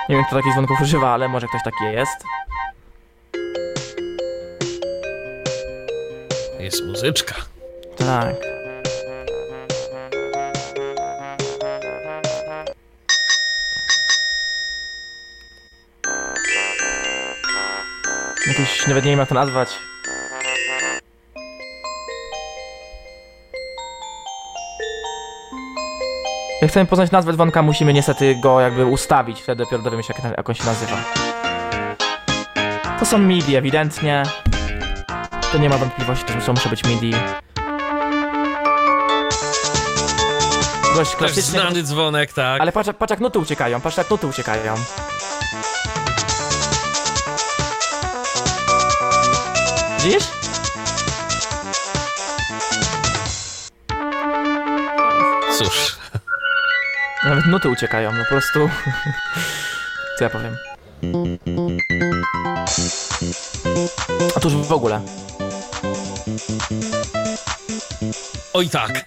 Nie wiem, kto takich dzwonków używa, ale może ktoś taki jest. Jest muzyczka. Tak. Jakiś, nawet nie wiem jak to nazwać. Jak chcemy poznać nazwę dzwonka, musimy niestety go jakby ustawić, wtedy dopiero dowiemy się jak on się nazywa. To są MIDI ewidentnie. To nie ma wątpliwości, to muszę być MIDI. Dość Też klasycznie. znany dzwonek, tak. Ale patrz jak nuty uciekają, patrz jak nuty uciekają. Widzisz? Cóż. Nawet nuty uciekają, no po prostu... Co ja powiem? A to już w ogóle. Oj tak.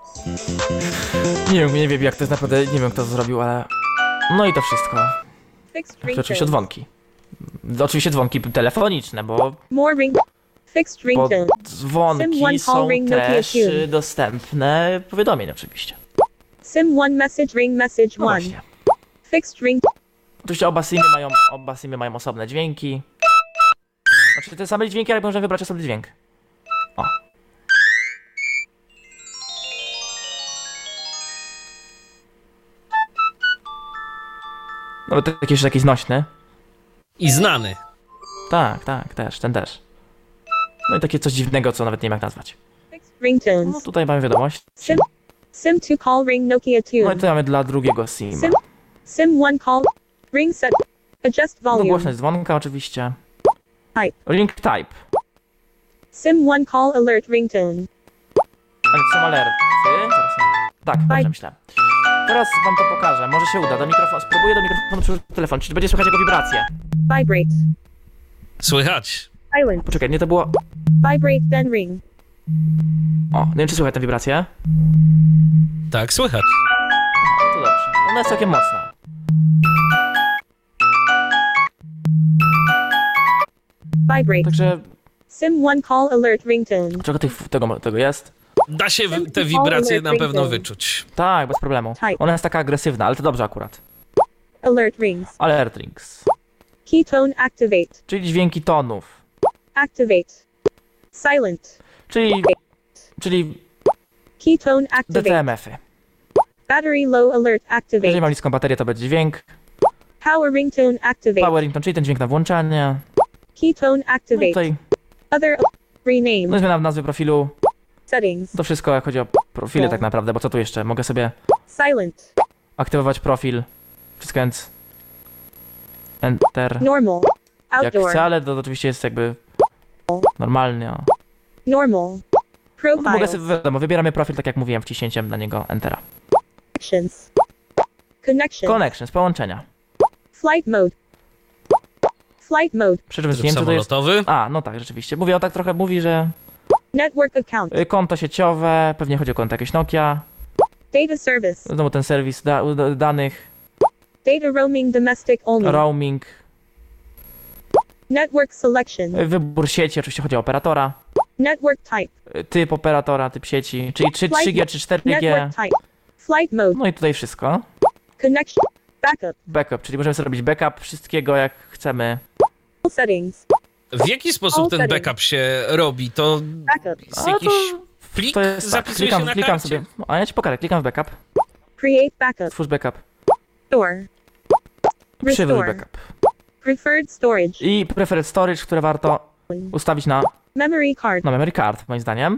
Nie wiem jak to jest naprawdę, nie wiem kto to zrobił, ale... No i to wszystko. Fixed To oczywiście ringtone. dzwonki. Oczywiście dzwonki telefoniczne, bo More ring. Fixed ringtone. dzwonki Sim1 są call ring Nokia też tune. dostępne powiadomień oczywiście. Sim 1 message ring message No 1. właśnie. Fixed ring. Oczywiście oba simy mają osobne dźwięki. Znaczy te same dźwięki, ale możemy wybrać osobny dźwięk. O. Nawet taki znośny. I znany. Tak, też, ten też. No i takie coś dziwnego, co nawet nie wiem jak nazwać. Fixed ringtones. No tutaj mamy wiadomość. Sim 2 call ring Nokia No i tune. tutaj mamy dla drugiego sima. Sim 1 call. Ring set. Adjust No volume. głośność dzwonka oczywiście. Type. Ring type. Sim 1 call alert ringtone. A nie, to są alerty. Zaraz nie. Tak, dobrze myślę. Teraz wam to pokażę, może się uda. Spróbuję do mikrofonu przyłożyć telefon, czy będzie słychać jego wibracje. Vibrate. Słychać. Silent. Poczekaj, nie to było... Vibrate then ring. O, nie wiem czy słychać tę wibrację. Tak, słychać. To dobrze. Ona jest całkiem mocna. Vibrate. Także Sim 1 call alert ringtone. czego tego jest? Da się te wibracje na pewno wyczuć. Tak, bez problemu. Type. Ona jest taka agresywna, ale to dobrze akurat. Alert rings. Alert rings. Ketone activate. Czyli dźwięki tonów. Activate. Silent. Czyli Ketone activate. DTMF-y. Battery low alert Jeżeli activate. mam niską baterię, to będzie dźwięk. Power ringtone activate. Power ringtone, czyli ten dźwięk na włączanie. Ketone No i activate. tutaj Other no rename. i zmiana nazwy profilu. Settings. To wszystko jak chodzi o profile tak naprawdę, bo co tu jeszcze? Mogę sobie Silent. aktywować profil, wciskając Enter, Normal. jak Outdoor. chcę, ale to oczywiście jest jakby normalnie. O. Normal. No to mogę Profile. sobie, wiadomo, wybieramy profil, tak jak mówiłem, wciśnięciem na niego Entera. Connections. Connection. Connections, połączenia. Flight mode. Flight mode. Przy czym Tryb wiem, co to jest. samolotowy. A, no tak, rzeczywiście. Mówię, on tak trochę mówi, że Network account. konto sieciowe, pewnie chodzi o konto jakieś Nokia, Data service. znowu ten serwis danych, Data roaming domestic only. roaming, Network selection. wybór sieci, oczywiście chodzi o operatora, Network type. typ operatora, typ sieci, czyli czy 3G, czy 4G, Network type. Flight mode. no i tutaj wszystko. Connection. Backup. Backup, czyli możemy sobie robić backup wszystkiego jak chcemy. Settings. W jaki sposób ten backup się robi? To Backup. jest Ale jakiś to- plik To jest tak, zapisuje się na klikam karcie? sobie, a ja ci pokażę, klikam w backup, Create backup. stwórz backup, Store. przywróć Restore. backup. Preferred storage. I preferred storage, które warto ustawić na Memory card. memory card, moim zdaniem.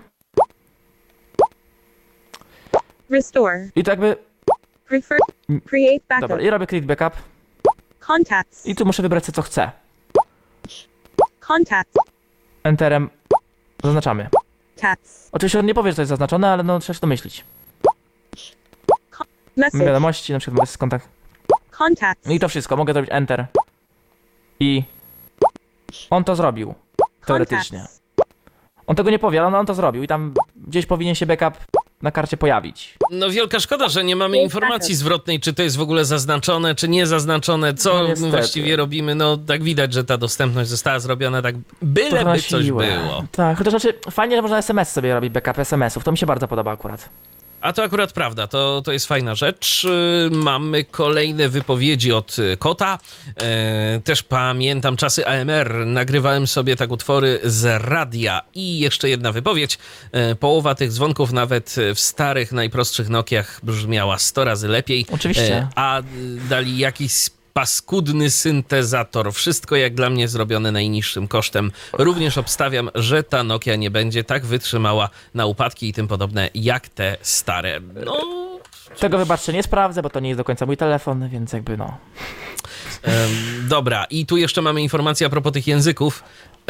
Restore. I to jakby, Prefer. Create backup. dobra, i robię click backup Contacts. i tu muszę wybrać co chcę. Contacts. Enterem zaznaczamy. Tats. Oczywiście on nie powie, że to jest zaznaczone, ale no trzeba się domyślić. Message. Wiadomości, na przykład mogę z kontakt. Contacts. No i to wszystko, mogę zrobić enter. I on to zrobił, teoretycznie. Contacts. On tego nie powie, ale on to zrobił i tam gdzieś powinien się backup na karcie pojawić. No wielka szkoda, że nie mamy informacji zwrotnej, czy to jest w ogóle zaznaczone, czy nie zaznaczone, co No niestety. właściwie robimy. No tak widać, że ta dostępność została zrobiona tak, Trochę na byleby coś siłę. było. Tak, chociaż znaczy fajnie, że można SMS sobie robić, backup SMS-ów, to mi się bardzo podoba akurat. A to akurat prawda, to jest fajna rzecz. Mamy kolejne wypowiedzi od Kota. Też pamiętam czasy AMR, nagrywałem sobie tak utwory z radia. I jeszcze jedna wypowiedź. Połowa tych dzwonków nawet w starych, najprostszych Nokiach brzmiała 100 razy lepiej. Oczywiście. A dali jakiś paskudny syntezator. Wszystko jak dla mnie zrobione najniższym kosztem. Również obstawiam, że ta Nokia nie będzie tak wytrzymała na upadki i tym podobne jak te stare. No... Tego wybaczcie, nie sprawdzę, bo to nie jest do końca mój telefon, więc jakby no. Dobra, i tu jeszcze mamy informację a propos tych języków,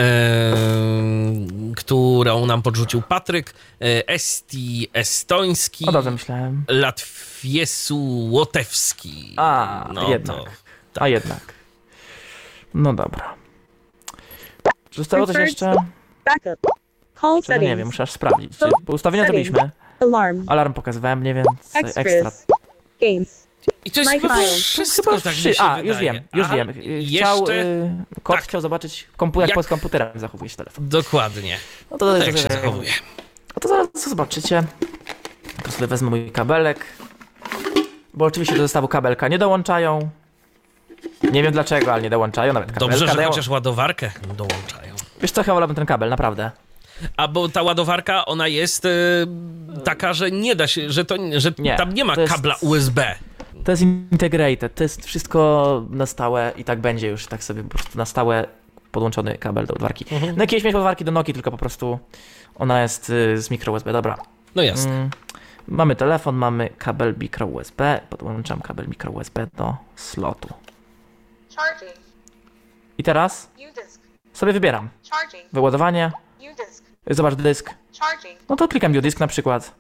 którą nam podrzucił Patryk. Esti estoński, O, dobrze myślałem. Latwiesu łotewski. A, No jednak. to- A jednak. No dobra. Czy zostało coś jeszcze? Backup. Call Czy nie wiem, settings. muszę aż sprawdzić. Bo ustawienia zrobiliśmy. Alarm. Alarm pokazywałem, nie wiem, ekstra. Extras. Games. I to jest My chyba file. wszystko, Chyba tak mi wszy- się A, wydaje. już A, wiem. Chciał, jeszcze... kot tak. chciał zobaczyć, jak Jak- pod komputerem zachowuje się telefon. Dokładnie. No to, Tak się zachowuje. No to zaraz zobaczycie. To sobie wezmę mój kabelek. Bo oczywiście do zestawu kabelka nie dołączają. Nie wiem dlaczego, ale nie dołączają nawet kabelka. Dobrze, że Dają- chociaż ładowarkę dołączają. Wiesz co, chyba wolałbym ten kabel, naprawdę. A bo ta ładowarka, ona jest taka, że nie da się, że Nie, tam nie ma to jest- kabla USB. To jest integrated, to jest wszystko na stałe i tak będzie już, tak sobie po prostu na stałe podłączony kabel do ładowarki. No jakieś mieć ładowarki do Nokii, tylko po prostu ona jest z micro USB, dobra. No jasne. Mamy telefon, mamy kabel micro USB, podłączam kabel micro USB do slotu. Charging. I teraz U-disk. sobie wybieram Charging. wyładowanie, U-disk. zobacz dysk, Charging. no to klikam disk na przykład.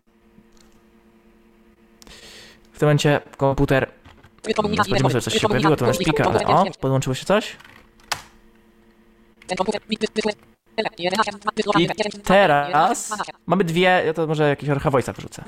W tym momencie komputer, sprawdzimy sobie coś się pojawiło, to na szpika, ale o, podłączyło się coś. I teraz mamy dwie, ja to może jakieś Orcha Voice'a wrzucę.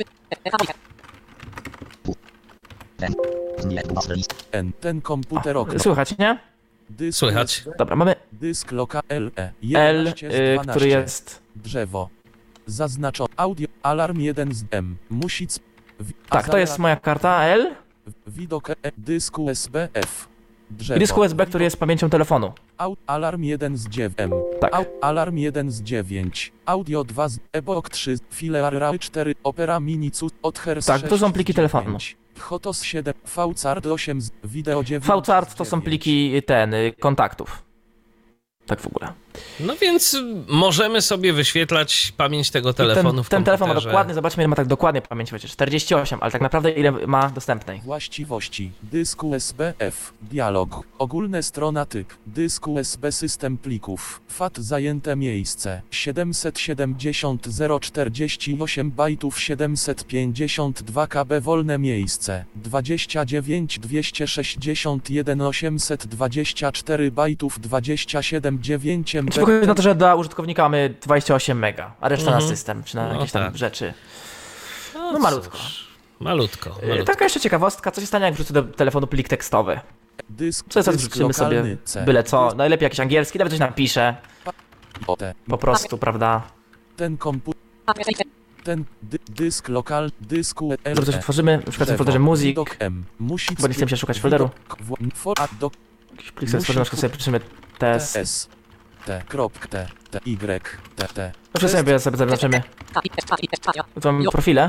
Ten komputer O, okno. słychać, nie? Dysk Słychać. Dobra, mamy Dysk loka LE. L, 11 z 12. który jest... Drzewo. Zaznaczono. Audio. Alarm 1 z M. Musi. Tak, to jest moja karta L Widok dysk USB F. Drzewo. i dysk USB, który jest pamięcią telefonu. Alarm 1 z 9 M. Tak. Alarm 1 z 9. Audio 2 z EBOK 3. File 4. Opera Mini Cu. Other Tak, to są pliki telefonu. Hotos 7. VCART 8 z Video 9. VCART to są pliki kontaktów. Tak w ogóle. No więc możemy sobie wyświetlać pamięć tego telefonu w Ten telefon ma komputerze. dokładnie, zobaczmy ile ma tak dokładnie pamięci, chociaż 48, ale tak naprawdę ile ma dostępnej. Właściwości. Dysk USB F. Dialog. Ogólne strona typ. Dysk USB system plików. FAT zajęte miejsce. 770 048 bajtów 752 KB wolne miejsce. 29 261 824 bajtów 27 9 MB. Spokojnie na to, że dla użytkownika mamy 28 mega, a reszta na system, czy na No jakieś tam tak. rzeczy. No, No malutko. cóż, Malutko. Taka jeszcze ciekawostka, co się stanie jak wrzucę do telefonu plik tekstowy? Dysk, Co jest, dysk wrzucimy sobie lokalny C. byle co, najlepiej jakiś angielski, nawet coś napiszę, OT. po prostu, prawda? Ten komputer. Ten dysk lokal, dysk LE. Zrób coś otworzymy, na przykład w folderze music, Widok M. Musi bo nie chcemy się szukać folderu. Jakiś plik sobie stworzymy, na przykład sobie piszemy TS. TS. T. T. T. Y. T. T. Dobrze sobie zaznaczymy. Tu mamy profile.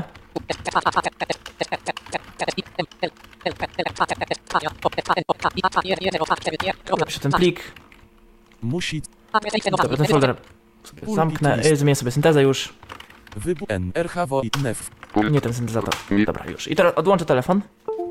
Napiszę ten plik. Musi Dobra, ten folder sobie zamknę. Zmienię sobie syntezę już. wybuch N. RHW i NEF. Nie ten syntezator. Dobra, już. I teraz odłączę telefon.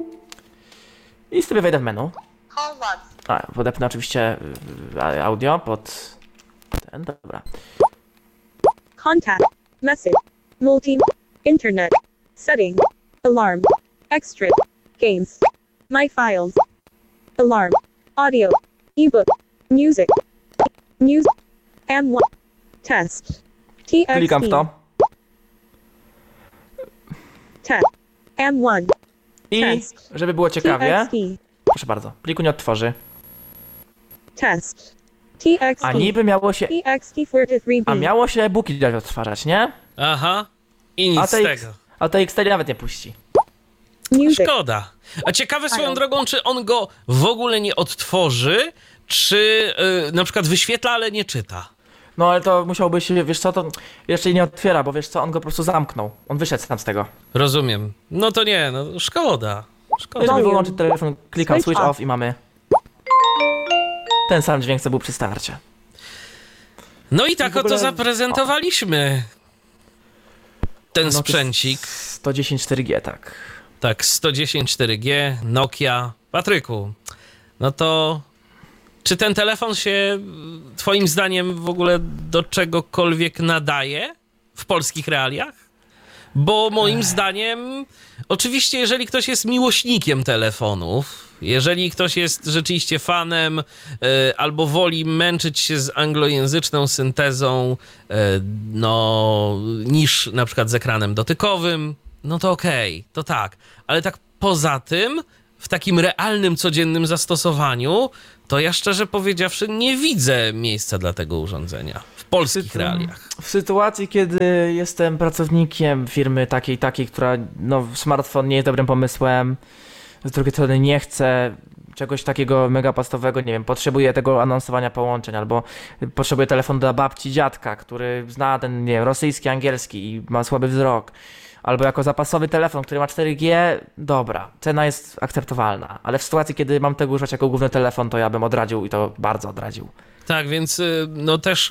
I sobie wejdę w menu. Call logs. A, podepnę oczywiście audio pod ten, dobra. Contact. Message. Multi. Internet. Setting. Alarm. Extra. Games. My files. Alarm. Audio. Ebook. Music. Music. M1. Test. TXT. Klikam w to. Test. M1. I Test. żeby było ciekawie, TXT. proszę bardzo, pliku nie odtworzy. Test. TXT. A niby miało się, TXT43B. a miało się booki dać odtwarzać, nie? Aha. I nic z tego. A TXT nawet nie puści. Music. Szkoda. A ciekawe swoją drogą, czy on go w ogóle nie odtworzy, czy na przykład wyświetla, ale nie czyta. No ale to musiałby się, wiesz co, to jeszcze nie otwiera, bo wiesz co, on go po prostu zamknął. On wyszedł sam z tego. Rozumiem. No to nie, no szkoda. Szkoda. Żeby Volume. wyłączyć telefon, klikam Switch switch off. off i mamy ten sam dźwięk, co był przy starcie. No i tak w ogóle- oto zaprezentowaliśmy ten No to sprzęcik. 110 4G, tak. Tak, 110 4G, Nokia. Patryku, no to czy ten telefon się twoim zdaniem w ogóle do czegokolwiek nadaje w polskich realiach? Bo moim zdaniem, oczywiście jeżeli ktoś jest miłośnikiem telefonów, jeżeli ktoś jest rzeczywiście fanem albo woli męczyć się z anglojęzyczną syntezą niż na przykład z ekranem dotykowym, no to okej, to tak. Ale tak poza tym, w takim realnym, codziennym zastosowaniu, to ja szczerze powiedziawszy nie widzę miejsca dla tego urządzenia w polskich realiach. W sytuacji, kiedy jestem pracownikiem firmy takiej, która, no, smartfon nie jest dobrym pomysłem, z drugiej strony nie chcę czegoś takiego mega podstawowego, nie wiem, potrzebuję tego anonsowania połączeń, albo potrzebuję telefonu dla babci, dziadka, który zna ten, nie wiem, rosyjski, angielski i ma słaby wzrok, albo jako zapasowy telefon, który ma 4G, dobra, cena jest akceptowalna, ale w sytuacji, kiedy mam tego używać jako główny telefon, to ja bym odradził i to bardzo odradził. Tak, więc no też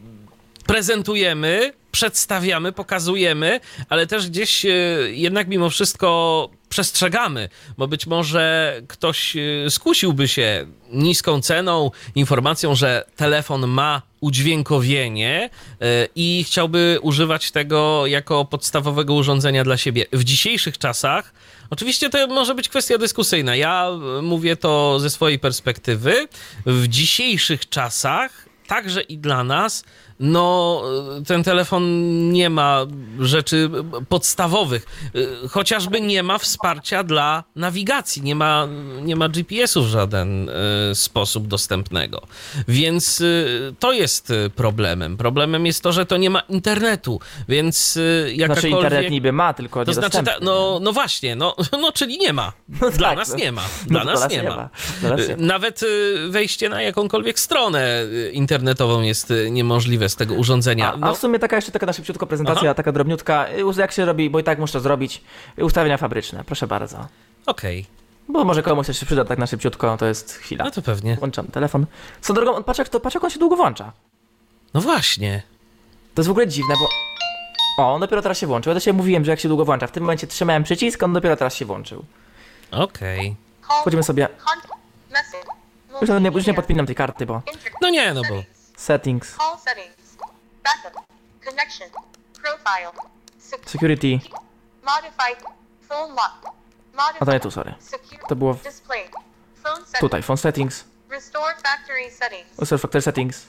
prezentujemy, przedstawiamy, pokazujemy, ale też gdzieś jednak mimo wszystko przestrzegamy, bo być może ktoś skusiłby się niską ceną, informacją, że telefon ma udźwiękowienie i chciałby używać tego jako podstawowego urządzenia dla siebie. W dzisiejszych czasach, oczywiście to może być kwestia dyskusyjna, ja mówię to ze swojej perspektywy, w dzisiejszych czasach, także i dla nas, no ten telefon nie ma rzeczy podstawowych, chociażby nie ma wsparcia dla nawigacji, nie ma GPS-u w żaden sposób dostępnego, więc to jest problemem. Problemem jest to, że to nie ma internetu, więc jakakolwiek... Znaczy internet niby ma, tylko To znaczy, niedostępny. no właśnie, no czyli nie ma. No Dla tak, nas no. nie ma. No Dla to nas nie ma. Dla nas nie ma. Nawet wejście na jakąkolwiek stronę internetową jest niemożliwe z tego urządzenia. A w sumie taka na szybciutko prezentacja, Aha. taka drobniutka, jak się robi, bo i tak muszę to zrobić, ustawienia fabryczne, proszę bardzo. Okej, Bo może komuś też się przyda tak na szybciutko, to jest chwila. no to pewnie. Włączam telefon. Co drogą, patrz jak on się długo włącza. No właśnie. To jest w ogóle dziwne, bo... O, on dopiero teraz się włączył. Ja do ciebie mówiłem, że jak się długo włącza. W tym momencie trzymałem przycisk, on dopiero teraz się włączył. Okej. Call. Wchodzimy sobie... Contact. Message. Już nie podpinam tej karty, bo... No nie, no bo... Settings, Call settings. Backup. Connection. Profile. security... Modified. Phone lock. A to nie tu, sorry. Secure. To było Display. Phone settings. tutaj, phone settings, Restore factory settings. user factory settings.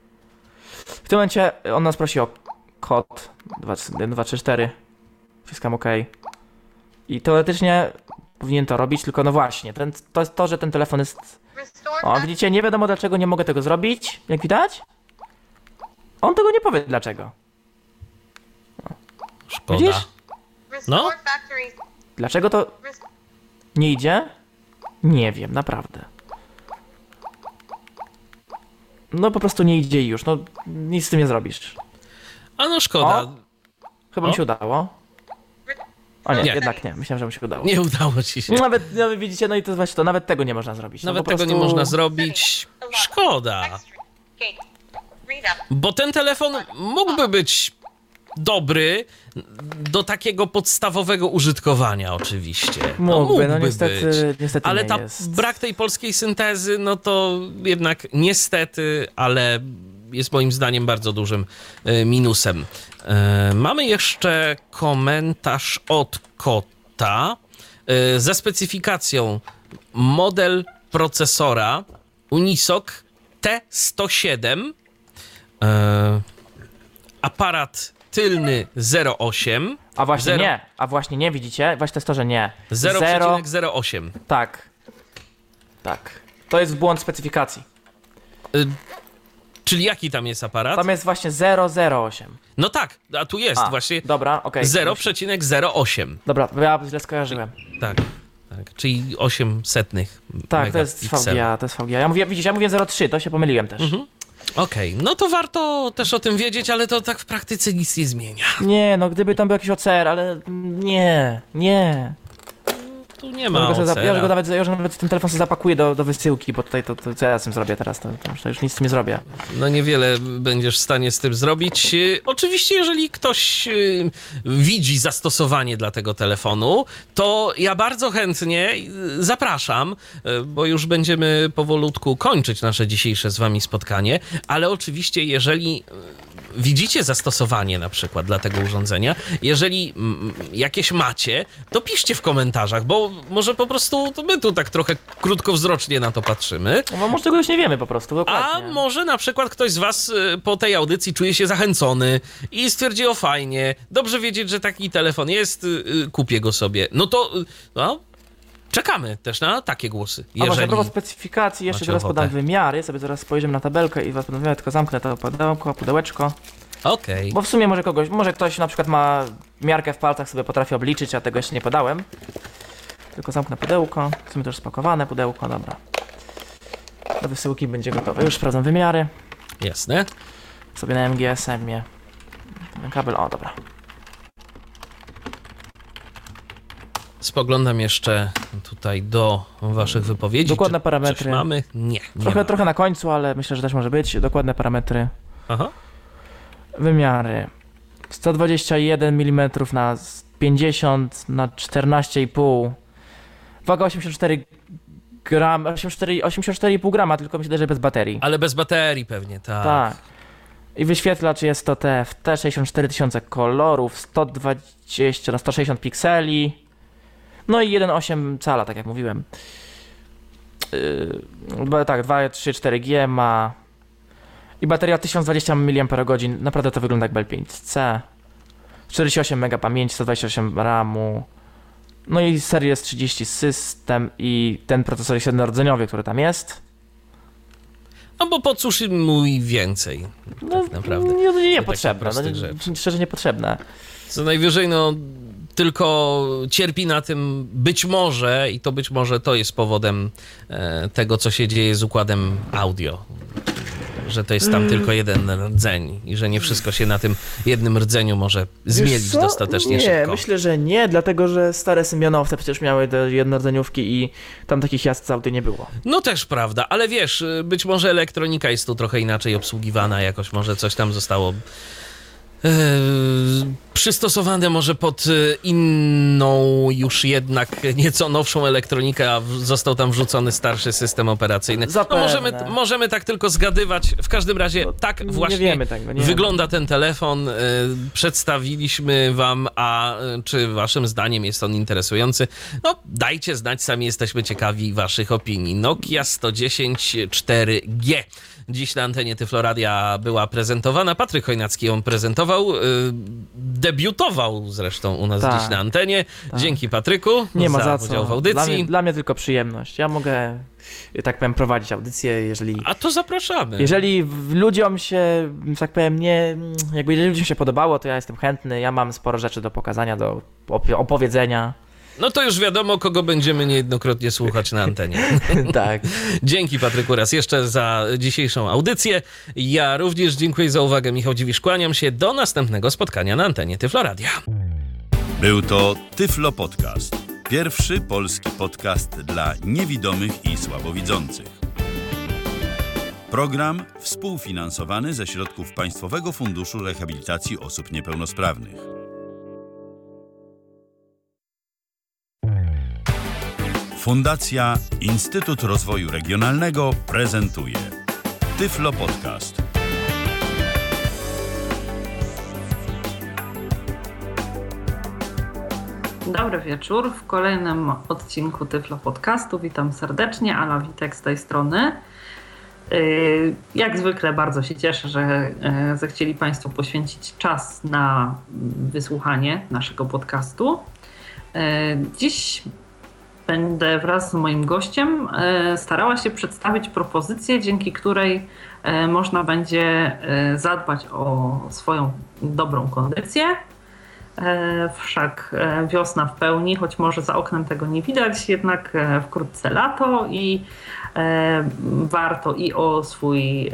W tym momencie on nas prosi o kod 234. Wciskam OK. I teoretycznie powinien to robić, tylko no właśnie, to jest to, że ten telefon jest... Restore O, factory. widzicie, nie wiadomo dlaczego nie mogę tego zrobić, jak widać. On tego nie powie dlaczego. Szkoda. Widzisz? Restore No. factory. Dlaczego to nie idzie? Nie wiem, naprawdę. No po prostu nie idzie i już, no nic z tym nie zrobisz. A no szkoda. O. Chyba mi się udało. A nie, Nie. jednak nie, myślałem, że mi się udało. Nie udało ci się. Nawet widzicie, no i to jest właśnie to, nawet tego nie można zrobić. No, Nawet po tego nie prostu- można zrobić. Szkoda. Extra. Gate. Read up. Bo ten telefon mógłby być dobry do takiego podstawowego użytkowania oczywiście. Mógłby, no niestety Ale nie ta jest. brak tej polskiej syntezy, no to jednak niestety, ale jest moim zdaniem bardzo dużym minusem. Mamy jeszcze komentarz od Kota ze specyfikacją model procesora Unisoc T107, aparat tylny 0,8, A właśnie Zero. nie, widzicie? Właśnie to jest to, że nie. 0,08. Tak. To jest błąd specyfikacji. Czyli jaki tam jest aparat? Tam jest właśnie 008. No tak, a tu jest właśnie Dobra, okej. 0,08. Dobra, ja źle skojarzyłem. Tak, czyli 800 Tak, to jest VGA, Ja mówię 0,3, to się pomyliłem też. Okej, no to warto też o tym wiedzieć, ale to tak w praktyce nic nie zmienia. Nie, no gdyby tam był jakiś OCR, ale nie. Tu nie ma Ja już nawet ten telefon sobie zapakuję do wysyłki, bo tutaj to co ja z tym zrobię teraz, to już nic z tym nie zrobię. No niewiele będziesz w stanie z tym zrobić. Oczywiście, jeżeli ktoś widzi zastosowanie dla tego telefonu, to ja bardzo chętnie zapraszam, bo już będziemy powolutku kończyć nasze dzisiejsze z wami spotkanie, ale oczywiście, jeżeli widzicie zastosowanie na przykład dla tego urządzenia, jeżeli jakieś macie, to piszcie w komentarzach, bo może po prostu to my tu tak trochę krótkowzrocznie na to patrzymy. No może tego już nie wiemy po prostu, dokładnie. A może na przykład ktoś z was po tej audycji czuje się zachęcony i stwierdzi, o fajnie, dobrze wiedzieć, że taki telefon jest, kupię go sobie. No to czekamy też na takie głosy. A może a propos specyfikacji, jeszcze teraz podam wymiary, sobie zaraz spojrzymy na tabelkę i was podam wymiary, tylko zamknę to pudełeczko. Okej. Bo w sumie może ktoś na przykład ma miarkę w palcach, sobie potrafi obliczyć, a tego jeszcze nie podałem. Tylko zamknę pudełko, w sumie to już spakowane pudełko, dobra. Do wysyłki będzie gotowe, już sprawdzam wymiary. Jasne. Sobie na MGSM-ie. Ten kabel, dobra. Spoglądam jeszcze tutaj do waszych wypowiedzi. Dokładne parametry. Coś mamy? Nie. Trochę na końcu, ale myślę, że też może być. Dokładne parametry. Aha. Wymiary. 121 mm na 50 na 14,5. Waga 84 gram, 84,5 grama, tylko myślę, że bez baterii. Ale bez baterii pewnie, tak. Tak. I wyświetlacz jest to TFT, 64 000 kolorów, 120 na 160 pikseli. No i 1,8 cala, tak jak mówiłem. Tak, 2,3,4G ma. I bateria 1020 mAh. Naprawdę to wygląda jak Bell 5C. 48 MB pamięci, 128 RAMu. No i Series 30 system i ten procesor jednorodzeniowy, który tam jest. No bo po cóż mój więcej, tak naprawdę. Niepotrzebne, szczerze niepotrzebne. Co najwyżej, tylko cierpi na tym być może, i to być może to jest powodem tego, co się dzieje z układem audio. Że to jest tam tylko jeden rdzeń i że nie wszystko się na tym jednym rdzeniu może zmielić dostatecznie szybko. Nie, myślę, że nie, dlatego że stare symbionowce przecież miały te jednorodzenioówki i tam takich jazd z audio nie było. No też prawda, ale wiesz, być może elektronika jest tu trochę inaczej obsługiwana, jakoś może coś tam zostało przystosowane może pod inną, już jednak nieco nowszą elektronikę, a został tam wrzucony starszy system operacyjny. No możemy tak tylko zgadywać. W każdym razie tak właśnie wygląda ten telefon. Przedstawiliśmy wam, a czy waszym zdaniem jest on interesujący? No dajcie znać, sami jesteśmy ciekawi waszych opinii. Nokia 110 4G. Dziś na antenie Tyfloradia była prezentowana. Patryk Chojnacki ją prezentował. Debiutował zresztą u nas dziś na antenie. Tak. Dzięki Patryku za udział w audycji. Dla mnie tylko przyjemność. Ja mogę, tak powiem, prowadzić audycję, jeżeli... A to zapraszamy. Jeżeli ludziom się, tak powiem, jeżeli ludziom się podobało, to ja jestem chętny. Ja mam sporo rzeczy do pokazania, do opowiedzenia. No to już wiadomo, kogo będziemy niejednokrotnie słuchać na antenie. Tak. Dzięki Patryku raz jeszcze za dzisiejszą audycję. Ja również dziękuję za uwagę. Michał Dziwisz, kłaniam się. Do następnego spotkania na antenie Tyfloradia. Był to Tyflo Podcast. Pierwszy polski podcast dla niewidomych i słabowidzących. Program współfinansowany ze środków Państwowego Funduszu Rehabilitacji Osób Niepełnosprawnych. Fundacja Instytut Rozwoju Regionalnego prezentuje Tyflo Podcast. Dobry wieczór. W kolejnym odcinku Tyflo Podcastu witam serdecznie. Ala Witek z tej strony. Jak zwykle bardzo się cieszę, że zechcieli Państwo poświęcić czas na wysłuchanie naszego podcastu. Dziś będę wraz z moim gościem starała się przedstawić propozycję, dzięki której można będzie zadbać o swoją dobrą kondycję. Wszak wiosna w pełni, choć może za oknem tego nie widać, jednak wkrótce lato i warto i o swój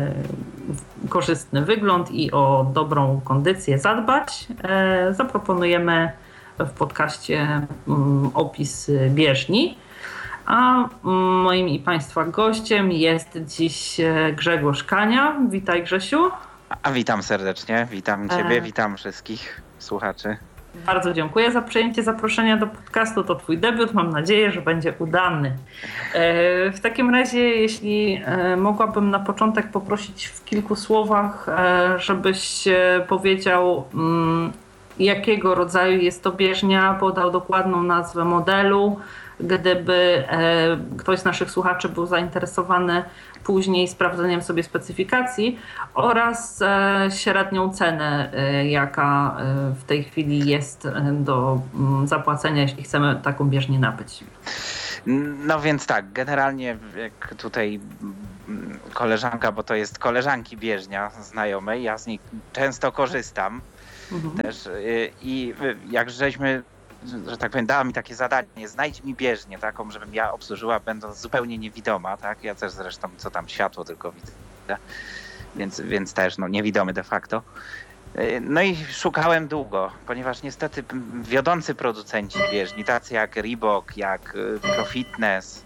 korzystny wygląd i o dobrą kondycję zadbać. Zaproponujemy w podcaście opis bieżni, a moim i Państwa gościem jest dziś Grzegorz Kania. Witaj, Grzesiu. A witam serdecznie, witam Ciebie, witam wszystkich słuchaczy. Bardzo dziękuję za przyjęcie zaproszenia do podcastu. To Twój debiut, mam nadzieję, że będzie udany. W takim razie, jeśli mogłabym na początek poprosić w kilku słowach, żebyś powiedział, jakiego rodzaju jest to bieżnia, podał dokładną nazwę modelu, gdyby ktoś z naszych słuchaczy był zainteresowany później sprawdzeniem sobie specyfikacji, oraz średnią cenę, jaka w tej chwili jest do zapłacenia, jeśli chcemy taką bieżnię nabyć. No więc tak, generalnie jak tutaj koleżanka, bo to jest koleżanki bieżnia znajomej, ja z niej często korzystam też i jak żeśmy, że tak powiem, dała mi takie zadanie, znajdź mi bieżnię taką, żebym ja obsłużyła, będąc zupełnie niewidoma, tak? Ja też zresztą, co tam, światło tylko widzę, więc też niewidomy de facto. No i szukałem długo, ponieważ niestety wiodący producenci bieżni, tacy jak Reebok, jak ProFitness,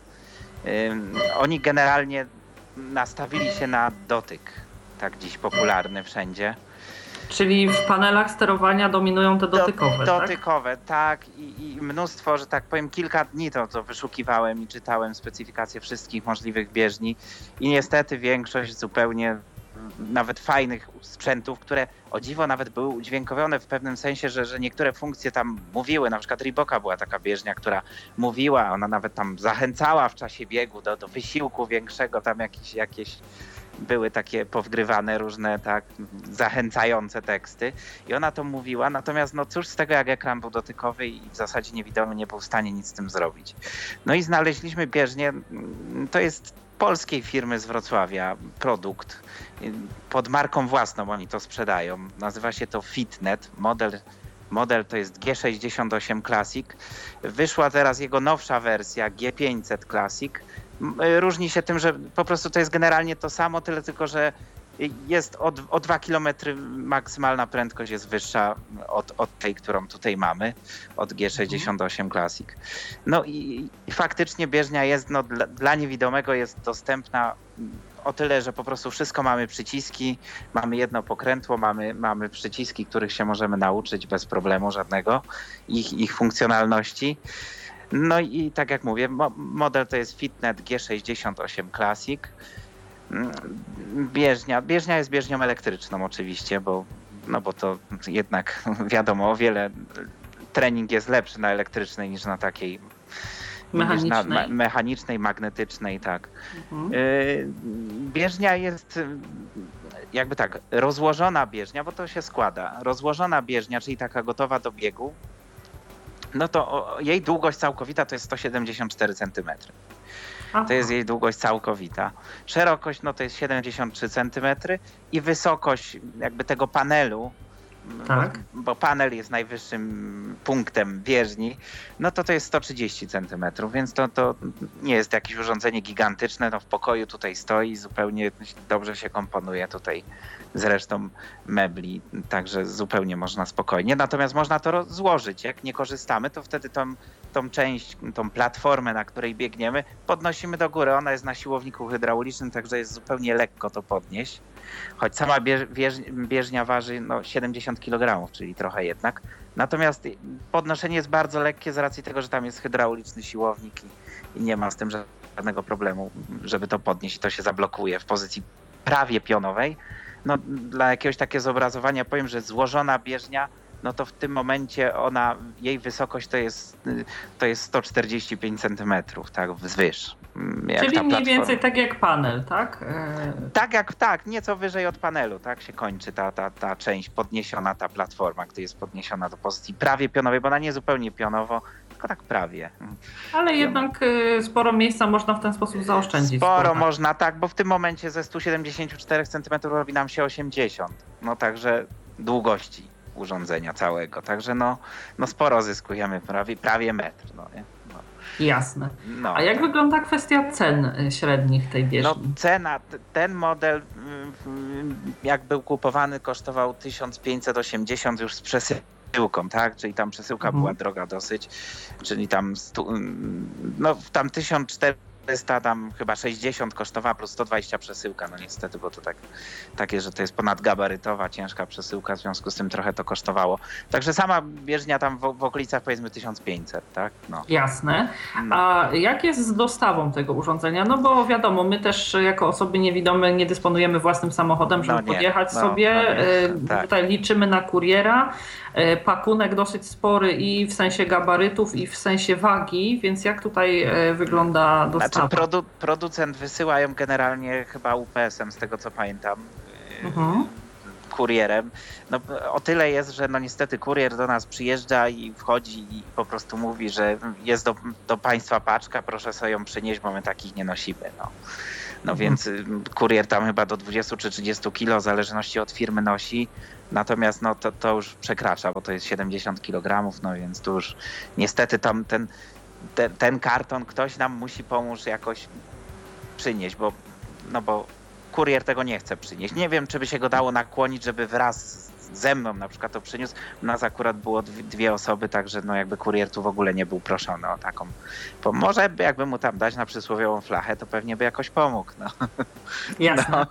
oni generalnie nastawili się na dotyk, tak dziś popularny wszędzie. Czyli w panelach sterowania dominują te dotykowe, dotykowe, tak? I mnóstwo, że tak powiem, kilka dni to wyszukiwałem i czytałem specyfikacje wszystkich możliwych bieżni i niestety większość zupełnie nawet fajnych sprzętów, które o dziwo nawet były udźwiękowione w pewnym sensie, że niektóre funkcje tam mówiły, na przykład Reeboka była taka bieżnia, która mówiła, ona nawet tam zachęcała w czasie biegu do wysiłku większego, tam jakieś były takie powgrywane różne tak zachęcające teksty i ona to mówiła, natomiast cóż z tego, jak ekran był dotykowy i w zasadzie niewidomy, nie był w stanie nic z tym zrobić. No i znaleźliśmy bieżnię, to jest polskiej firmy z Wrocławia produkt, pod marką własną oni to sprzedają, nazywa się to Fitnet, model to jest G68 Classic, wyszła teraz jego nowsza wersja G500 Classic. Różni się tym, że po prostu to jest generalnie to samo, tyle tylko, że jest o 2 km maksymalna prędkość jest wyższa od tej, którą tutaj mamy, od G68 Classic. No i faktycznie bieżnia jest, dla niewidomego jest dostępna o tyle, że po prostu wszystko mamy przyciski, mamy jedno pokrętło, mamy przyciski, których się możemy nauczyć bez problemu żadnego, ich funkcjonalności. No i tak jak mówię, model to jest Fitnet G68 Classic. Bieżnia jest bieżnią elektryczną oczywiście, bo to jednak wiadomo, o wiele trening jest lepszy na elektrycznej niż na takiej mechanicznej, magnetycznej, tak. Bieżnia jest jakby tak, rozłożona bieżnia, bo to się składa. Rozłożona bieżnia, czyli taka gotowa do biegu, no to jej długość całkowita to jest 174 cm. To jest jej długość całkowita. Szerokość to jest 73 cm i wysokość jakby tego panelu, tak. Bo panel jest najwyższym punktem bieżni, to jest 130 cm, więc to nie jest jakieś urządzenie gigantyczne, w pokoju tutaj stoi, zupełnie dobrze się komponuje tutaj z resztą mebli, także zupełnie można spokojnie. Natomiast można to złożyć, jak nie korzystamy, to wtedy tą część, tą platformę, na której biegniemy, podnosimy do góry. Ona jest na siłowniku hydraulicznym, także jest zupełnie lekko to podnieść. Choć sama bieżnia waży 70 kg, czyli trochę jednak. Natomiast podnoszenie jest bardzo lekkie z racji tego, że tam jest hydrauliczny siłownik i nie ma z tym żadnego problemu, żeby to podnieść. To się zablokuje w pozycji prawie pionowej. Dla jakiegoś takiego zobrazowania powiem, że złożona bieżnia, to w tym momencie jej wysokość to jest 145 cm, tak, wzwyż. jak Czyli ta mniej platforma. więcej tak jak panel, tak? Tak, nieco wyżej od panelu, tak się kończy ta część podniesiona, ta platforma, gdy jest podniesiona do pozycji prawie pionowej, bo ona nie zupełnie pionowo, tylko tak prawie. Ale jednak sporo miejsca można w ten sposób zaoszczędzić. Sporo można, tak, bo w tym momencie ze 174 cm robi nam się 80, no także długości urządzenia całego, także no sporo zyskujemy, prawie metr, no nie? Jasne. No, A jak wygląda kwestia cen średnich tej bieżni? no cena, ten model jak był kupowany kosztował 1580 już z przesyłką, tak? Czyli tam przesyłka była droga dosyć, czyli tam tam 1400, tam chyba 60 kosztowała plus 120 przesyłka, no niestety, bo to takie, że to jest ponadgabarytowa, ciężka przesyłka, w związku z tym trochę to kosztowało. Także sama bieżnia tam w okolicach powiedzmy 1500, tak? No. Jasne. A jak jest z dostawą tego urządzenia? No bo wiadomo, my też jako osoby niewidome nie dysponujemy własnym samochodem, żeby podjechać sobie. Tak. Tutaj liczymy na kuriera. Pakunek dosyć spory i w sensie gabarytów, i w sensie wagi, więc jak tutaj wygląda dostawa? Znaczy producent wysyła ją generalnie chyba UPS-em, z tego co pamiętam, kurierem. No, o tyle jest, że no niestety kurier do nas przyjeżdża i wchodzi i po prostu mówi, że jest do państwa paczka, proszę sobie ją przynieść, bo my takich nie nosimy. No więc kurier tam chyba do 20 czy 30 kilo, w zależności od firmy nosi. Natomiast no to już przekracza, bo to jest 70 kg, no więc tu już niestety tam ten karton ktoś nam musi pomóc jakoś przynieść, bo kurier tego nie chce przynieść. Nie wiem, czy by się go dało nakłonić, żeby wraz ze mną na przykład to przyniósł. U nas akurat było dwie osoby, także no jakby kurier tu w ogóle nie był proszony o taką. Może jakby mu tam dać na przysłowiową flachę, to pewnie by jakoś pomógł. No. Jasne.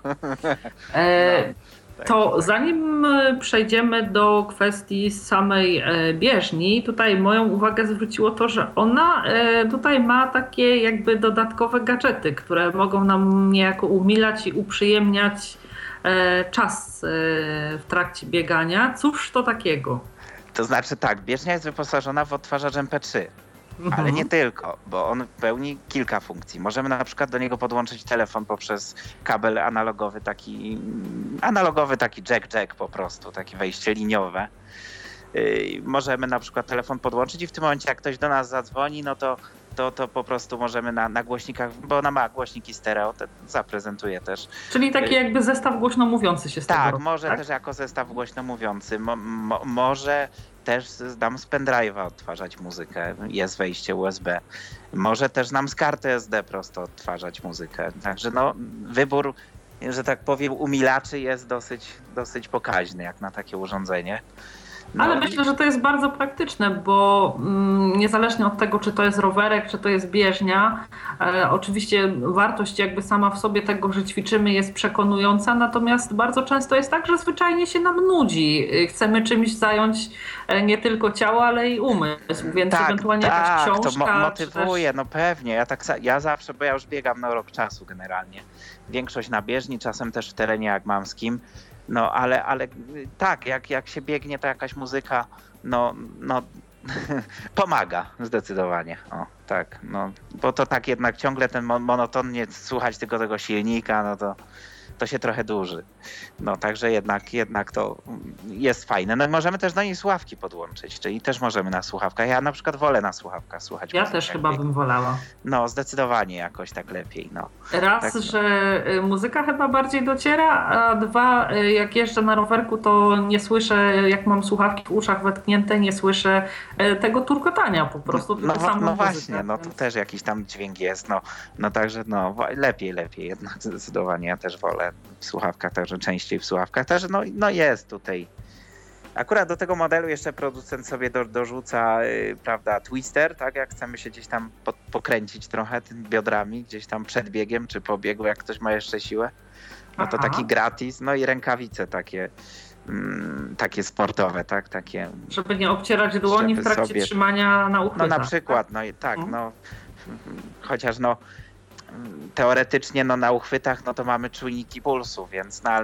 To zanim przejdziemy do kwestii samej bieżni, tutaj moją uwagę zwróciło to, że ona tutaj ma takie jakby dodatkowe gadżety, które mogą nam niejako umilać i uprzyjemniać czas w trakcie biegania. Cóż to takiego? To znaczy tak, bieżnia jest wyposażona w odtwarzacz MP3. Ale nie tylko, bo on pełni kilka funkcji. Możemy na przykład do niego podłączyć telefon poprzez kabel analogowy taki jack po prostu, takie wejście liniowe. Możemy na przykład telefon podłączyć i w tym momencie jak ktoś do nas zadzwoni, no to po prostu możemy na głośnikach, bo ona ma głośniki stereo, zaprezentuje też. Czyli taki jakby zestaw głośno mówiący się z tego. Tak, może też jako zestaw głośno mówiący. Może też nam z pendrive'a odtwarzać muzykę, jest wejście USB. Może też nam z karty SD prosto odtwarzać muzykę. Także no wybór, że tak powiem, umilaczy jest dosyć pokaźny jak na takie urządzenie. No. Ale myślę, że to jest bardzo praktyczne, bo niezależnie od tego, czy to jest rowerek, czy to jest bieżnia, oczywiście wartość jakby sama w sobie tego, że ćwiczymy, jest przekonująca, natomiast bardzo często jest tak, że zwyczajnie się nam nudzi. Chcemy czymś zająć nie tylko ciało, ale i umysł, więc ewentualnie jakaś książka. To motywuje, no pewnie. Ja zawsze, bo ja już biegam na rok czasu generalnie. Większość na bieżni, czasem też w terenie jagmamskim. No ale tak, jak się biegnie, to jakaś muzyka, no pomaga zdecydowanie. O, tak, no, bo to tak jednak ciągle ten monotonnie słuchać tylko tego silnika, no to się trochę dłuży. No także jednak to jest fajne. No możemy też do niej słuchawki podłączyć, czyli też możemy na słuchawkach. Ja na przykład wolę na słuchawkach słuchać Ja muzyki, też chyba bym wolała. No zdecydowanie jakoś tak lepiej. No. Raz, tak, że muzyka chyba bardziej dociera, a dwa, jak jeżdżę na rowerku, to nie słyszę, jak mam słuchawki w uszach wetknięte, nie słyszę tego turkotania po prostu. No właśnie, no to też jakiś tam dźwięk jest, no także no lepiej jednak zdecydowanie, ja też wolę w słuchawkach, także częściej w słuchawkach, także no jest tutaj. Akurat do tego modelu jeszcze producent sobie dorzuca, prawda, twister, tak, jak chcemy się gdzieś tam pokręcić trochę tymi biodrami, gdzieś tam przed biegiem czy po biegu, jak ktoś ma jeszcze siłę, no to taki gratis, no i rękawice takie sportowe, tak, takie. Żeby nie obcierać dłoni w trakcie sobie trzymania na uchwytach. No na przykład, no i tak, no chociaż teoretycznie na uchwytach, no to mamy czujniki pulsu, więc ale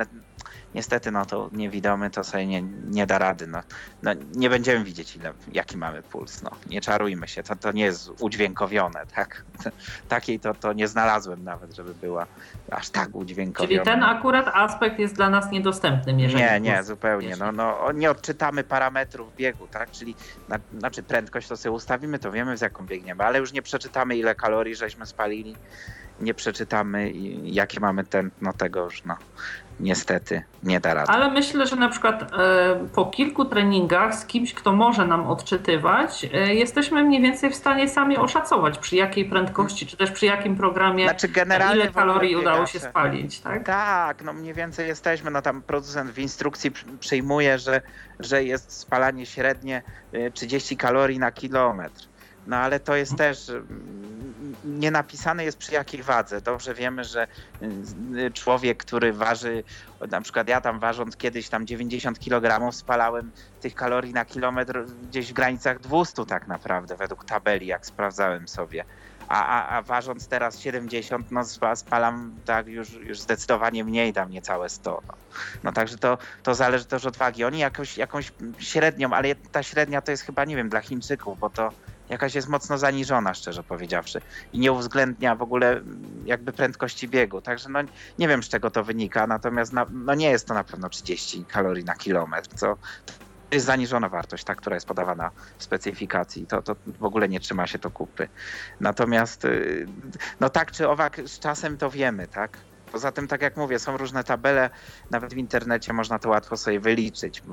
niestety no to niewidomy to sobie nie da rady. No, nie będziemy widzieć jaki mamy puls. No. Nie czarujmy się, to nie jest udźwiękowione. Tak? Takiej to nie znalazłem nawet, żeby była aż tak udźwiękowiona. Czyli ten akurat aspekt jest dla nas niedostępny. Nie, zupełnie. No, nie odczytamy parametrów biegu, tak? Czyli znaczy prędkość to sobie ustawimy, to wiemy z jaką biegniemy, ale już nie przeczytamy ile kalorii żeśmy spalili, nie przeczytamy jakie mamy tętno, tego już niestety nie da rady. Ale myślę, że na przykład po kilku treningach z kimś, kto może nam odczytywać, jesteśmy mniej więcej w stanie sami oszacować przy jakiej prędkości, czy też przy jakim programie, generalnie ile kalorii udało się spalić, tak? Tak, no mniej więcej jesteśmy, no tam producent w instrukcji przyjmuje, że jest spalanie średnie 30 kalorii na kilometr. No ale to jest też, nie napisane jest przy jakiej wadze. Dobrze wiemy, że człowiek, który waży, na przykład ja tam ważąc kiedyś tam 90 kg spalałem tych kalorii na kilometr gdzieś w granicach 200 tak naprawdę, według tabeli, jak sprawdzałem sobie. A ważąc teraz 70, no spalam tak już zdecydowanie mniej, tam niecałe 100. No także to zależy też od wagi. Oni jakąś średnią, ale ta średnia to jest chyba, nie wiem, dla Chińczyków, bo to jakaś jest mocno zaniżona, szczerze powiedziawszy. I nie uwzględnia w ogóle jakby prędkości biegu. Także no nie wiem, z czego to wynika, natomiast no nie jest to na pewno 30 kalorii na kilometr, co to jest zaniżona wartość, ta, która jest podawana w specyfikacji. To w ogóle nie trzyma się to kupy. Natomiast no tak czy owak z czasem to wiemy, tak? Poza tym, tak jak mówię, są różne tabele, nawet w internecie można to łatwo sobie wyliczyć,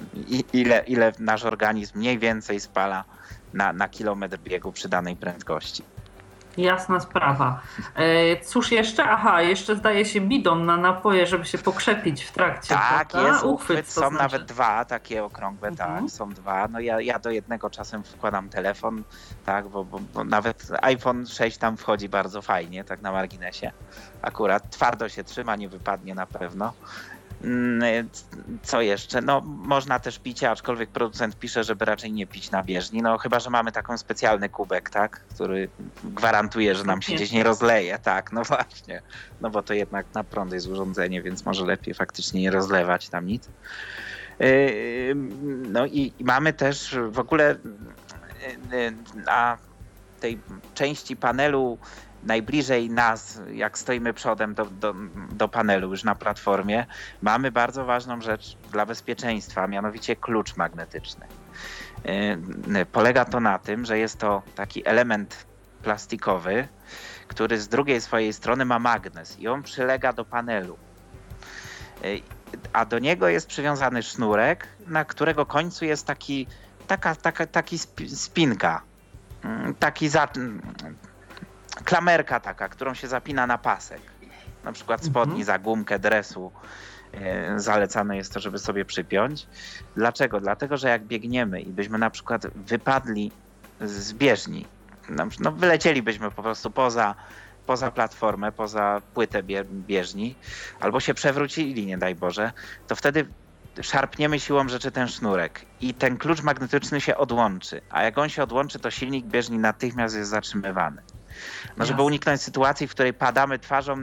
ile nasz organizm mniej więcej spala na kilometr biegu przy danej prędkości. Jasna sprawa. Cóż jeszcze? Aha, jeszcze zdaje się bidon na napoje, żeby się pokrzepić w trakcie. Tak, prawda? jest uchwyt, są znaczy. nawet dwa takie okrągłe, tak, są dwa. No ja do jednego czasem wkładam telefon, tak, bo nawet iPhone 6 tam wchodzi bardzo fajnie, tak na marginesie. Akurat twardo się trzyma, nie wypadnie na pewno. Co jeszcze? No można też picie, aczkolwiek producent pisze, żeby raczej nie pić na bieżni, no chyba, że mamy taką specjalny kubek, tak, który gwarantuje, że nam się gdzieś nie rozleje, tak, no właśnie, no bo to jednak na prąd jest urządzenie, więc może lepiej faktycznie nie rozlewać tam nic. No i mamy też w ogóle na tej części panelu najbliżej nas, jak stoimy przodem do panelu już na platformie, mamy bardzo ważną rzecz dla bezpieczeństwa, mianowicie klucz magnetyczny. Polega to na tym, że jest to taki element plastikowy, który z drugiej swojej strony ma magnes i on przylega do panelu. A do niego jest przywiązany sznurek, na którego końcu jest taki spinka, klamerka taka, którą się zapina na pasek. Na przykład spodni za gumkę dresu. Zalecane jest to, żeby sobie przypiąć. Dlaczego? Dlatego, że jak biegniemy i byśmy na przykład wypadli z bieżni, no wylecielibyśmy po prostu poza platformę, poza płytę bieżni, albo się przewrócili, nie daj Boże, to wtedy szarpniemy siłą rzeczy ten sznurek i ten klucz magnetyczny się odłączy. A jak on się odłączy, to silnik bieżni natychmiast jest zatrzymywany. No, żeby uniknąć sytuacji, w której padamy twarzą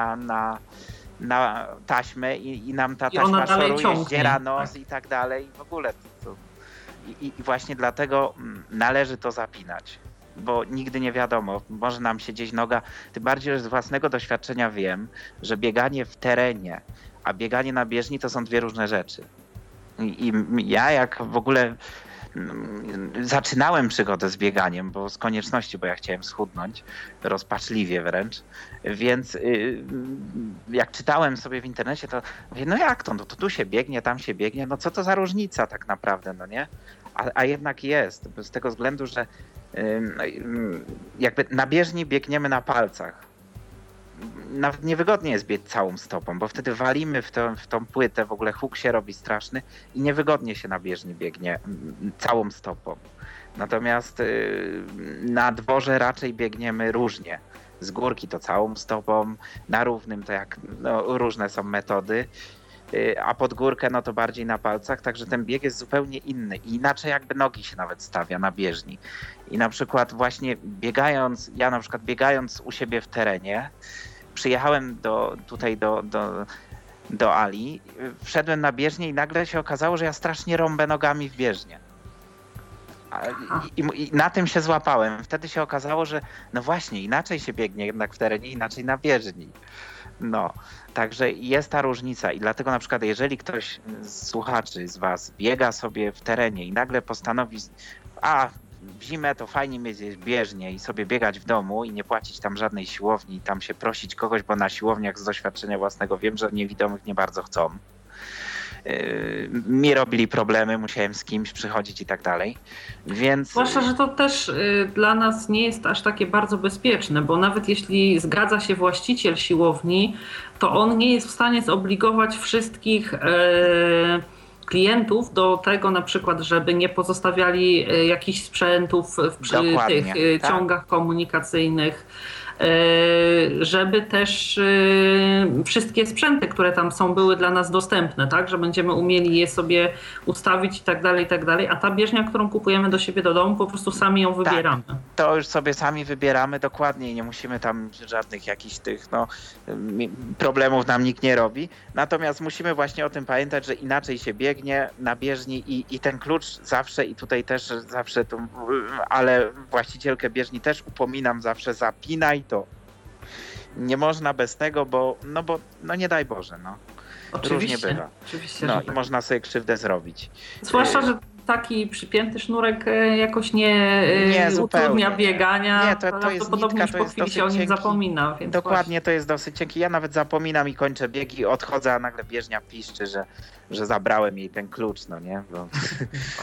na taśmę i nam ta taśma szoruje, zdziera nos i tak dalej. W ogóle I właśnie dlatego należy to zapinać, bo nigdy nie wiadomo, może nam się gdzieś noga, tym bardziej, że z własnego doświadczenia wiem, że bieganie w terenie, a bieganie na bieżni to są dwie różne rzeczy. I ja jak w ogóle zaczynałem przygodę z bieganiem, bo z konieczności, bo ja chciałem schudnąć, rozpaczliwie wręcz, więc jak czytałem sobie w internecie, to mówię, no jak to, no to tu się biegnie, tam się biegnie, no co to za różnica tak naprawdę, no nie? A jednak jest, z tego względu, że jakby na bieżni biegniemy na palcach. Nawet niewygodnie jest biec całą stopą, bo wtedy walimy w tą płytę, w ogóle huk się robi straszny i niewygodnie się na bieżni biegnie całą stopą. Natomiast na dworze raczej biegniemy różnie. Z górki to całą stopą, na równym to jak różne są metody, a pod górkę no to bardziej na palcach, także ten bieg jest zupełnie inny i inaczej jakby nogi się nawet stawia na bieżni. I na przykład właśnie biegając u siebie w terenie, przyjechałem tutaj do Ali, wszedłem na bieżnię i nagle się okazało, że ja strasznie rąbę nogami w bieżnię. I na tym się złapałem. Wtedy się okazało, że no właśnie, inaczej się biegnie jednak w terenie, inaczej na bieżni. No, także jest ta różnica i dlatego na przykład jeżeli ktoś z słuchaczy z was biega sobie w terenie i nagle postanowi, w zimę to fajnie mieć bieżnię i sobie biegać w domu i nie płacić tam żadnej siłowni i tam się prosić kogoś, bo na siłowniach z doświadczenia własnego wiem, że niewidomych nie bardzo chcą. Mi robili problemy, musiałem z kimś przychodzić i tak dalej, więc... Zwłaszcza, że to też dla nas nie jest aż takie bardzo bezpieczne, bo nawet jeśli zgadza się właściciel siłowni, to on nie jest w stanie zobligować wszystkich klientów do tego na przykład, żeby nie pozostawiali jakichś sprzętów przy Dokładnie, tych tak. ciągach komunikacyjnych, żeby też wszystkie sprzęty, które tam są, były dla nas dostępne, tak, że będziemy umieli je sobie ustawić i tak dalej, a ta bieżnia, którą kupujemy do siebie do domu, po prostu sami ją wybieramy. To już sobie sami wybieramy dokładnie i nie musimy tam żadnych jakichś tych problemów nam nikt nie robi. Natomiast musimy właśnie o tym pamiętać, że inaczej się biegnie na bieżni i ten klucz zawsze i tutaj też zawsze, ale właścicielkę bieżni też upominam zawsze, zapinaj to. Nie można bez tego, bo nie daj Boże, Oczywiście, różnie bywa. oczywiście, No że i tak. można sobie krzywdę zrobić. Zwłaszcza, że taki przypięty sznurek jakoś nie zupełnie. utrudnia biegania. Nie, to jest prawdopodobnie nitka, już po to jest chwili się o nim dosyć cienki. zapomina. Więc Dokładnie, to jest dosyć cienkie. Ja nawet zapominam i kończę biegi, odchodzę, a nagle bieżnia piszczy, że zabrałem jej ten klucz, no nie? Bo